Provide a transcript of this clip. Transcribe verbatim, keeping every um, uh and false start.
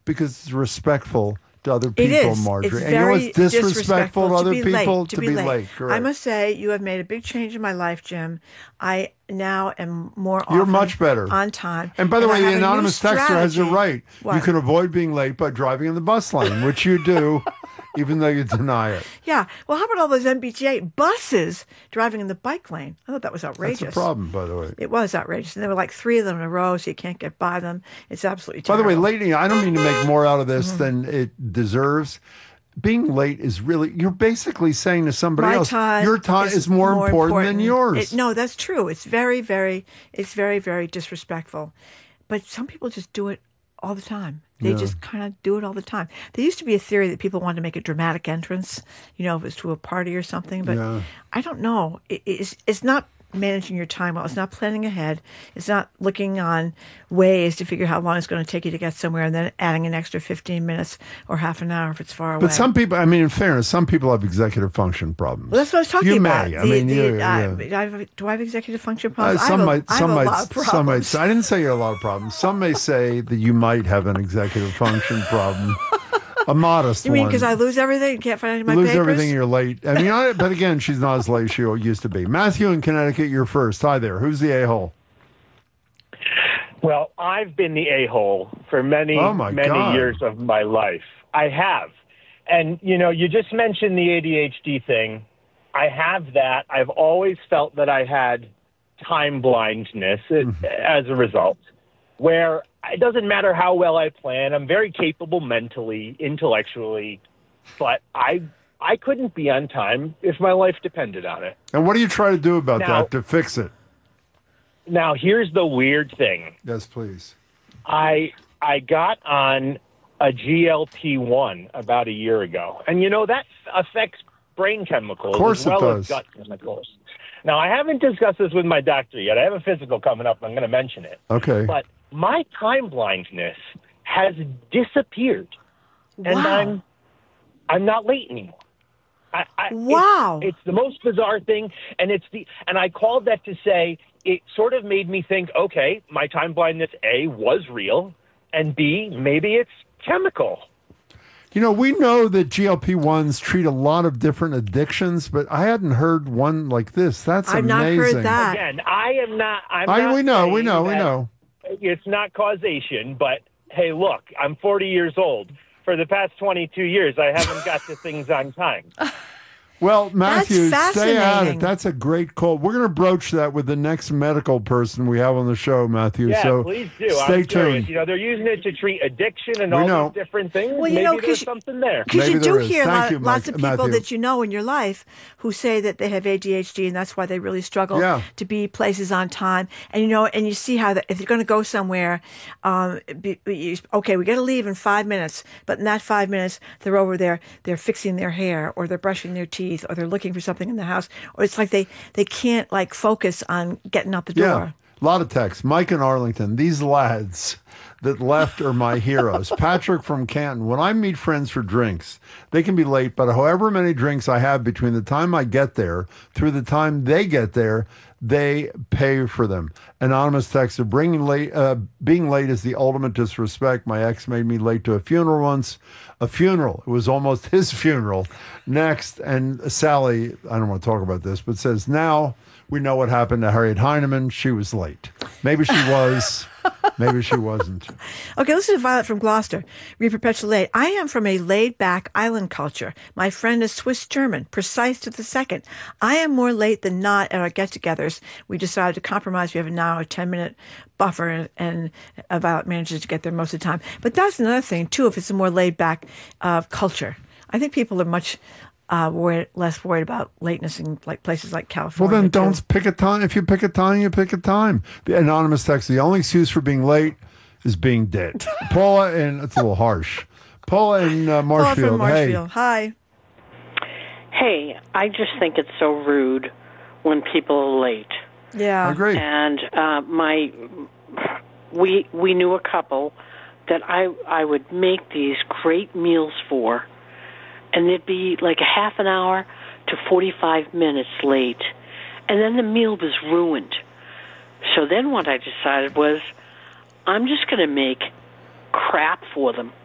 because it's respectful to other It people, is. Marjorie. It's and you know very what's disrespectful, disrespectful to other to be people? late, to be late. Correct. I must say, you have made a big change in my life, Jim. I now am more You're often much better. on time. And by the I way, the have a new anonymous texter has it strategy. right. What? You can avoid being late by driving in the bus lane, which you do, even though you deny it. Yeah. Well, how about all those M B T A buses driving in the bike lane? I thought that was outrageous. That's a problem, by the way. It was outrageous. And there were like three of them in a row, so you can't get by them. It's absolutely By terrible. the way, lately, I don't mean to make more out of this Mm-hmm. than it deserves. Being late is really, you're basically saying to somebody My else, time your time is, more, important, than yours. It, no, that's true. It's very, very, it's very, very disrespectful. But some people just do it all the time. They Yeah. just kind of do it all the time. There used to be a theory that people wanted to make a dramatic entrance, you know, if it was to a party or something. But Yeah. I don't know. It, it's, it's not managing your time well. It's not planning ahead. It's not looking on ways to figure how long it's going to take you to get somewhere and then adding an extra fifteen minutes or half an hour if it's far away. But some people, I mean, in fairness, some people have executive function problems. Well, that's what I was talking you about. may. I The- mean, the- you, uh, yeah. I have- do I have executive function Uh, problems? I some have a, might, I some have a might, lot of problems. some might. Say, I didn't say you had a lot of problems. Some may say that you might have an executive function problem, a modest You mean one. because I lose everything, can't find any of my You lose papers? everything, you're late. I mean, I, but again, she's not as late as she used to be. Matthew in Connecticut, you're first. Hi there. Who's the a-hole? Well, I've been the a-hole for many, Oh, my many God. years of my life. I have. And, you know, you just mentioned the A D H D thing. I have that. I've always felt that I had time blindness Mm-hmm. as a result, where it doesn't matter how well I plan. I'm very capable mentally, intellectually, but I I couldn't be on time if my life depended on it. And what do you try to do about Now- that to fix it? Now, here's the weird thing. Yes, please. I I got on a G L P one about a year ago, and you know that affects brain chemicals Of course as well it does. as gut chemicals. Now, I haven't discussed this with my doctor yet. I have a physical coming up. I'm going to mention it. Okay. But my time blindness has disappeared, and Wow. I'm I'm not late anymore. I, I, Wow. It's, it's the most bizarre thing, and it's the and I called that to say it sort of made me think, okay, my time blindness, A, was real, and B, maybe it's chemical. You know, we know that G L P ones treat a lot of different addictions, but I hadn't heard one like this. That's I've not amazing. heard that. Again, I am not. I'm I, not we know, we saying know, we that know. It's not causation, but hey, look, I'm forty years old. For the past twenty-two years, I haven't got to things on time. Well, Matthew, That's stay at it. fascinating. That's a great call. We're going to broach that with the next medical person we have on the show, Matthew. Yeah, so please do. Stay I'm tuned. curious. You know, they're using it to treat addiction and We all know. these different things. Well, you Maybe know, there's 'cause you- something there. Because Maybe you do there is. hear Thank lot, you, lots Mike- of people Matthew. that you know in your life who say that they have A D H D and that's why they really struggle Yeah. to be places on time. And you know, and you see how that if you're going to go somewhere, um, be, you, okay, we got to leave in five minutes, but in that five minutes they're over there, they're fixing their hair or they're brushing their teeth or they're looking for something in the house, or it's like they they can't like focus on getting out the door. Yeah, a lot of texts. Mike in Arlington, these lads that left are my heroes. Patrick from Canton, when I meet friends for drinks, they can be late, but however many drinks I have between the time I get there through the time they get there, they pay for them. Anonymous texter, bringing late, uh, being late is the ultimate disrespect. My ex made me late to a funeral once. A funeral. It was almost his funeral. Next, and Sally, I don't want to talk about this, but says, now we know what happened to Harriet Heinemann. She was late. Maybe she was. Maybe she wasn't. Okay, listen to Violet from Gloucester. Read Perpetual Late. I am from a laid-back island culture. My friend is Swiss German, precise to the second. I am more late than not at our get-togethers. We decided to compromise. We have now a ten-minute buffer, and, and uh, Violet manages to get there most of the time. But that's another thing, too, if it's a more laid-back uh, culture. I think people are much uh, worried, less worried about lateness in like places like Well, California. then too. don't pick a time. If you pick a time, you pick a time. The anonymous text, the only excuse for being late is being dead. Paula, and it's a little harsh. Paula in uh, Paula Marshfield. from Marshfield. Hi. Hey, I just think it's so rude when people are late. Yeah. I agree. And uh, my, we we knew a couple that I I would make these great meals for, and they'd be like a half an hour to forty-five minutes late, and then the meal was ruined. So then what I decided was, I'm just going to make crap for them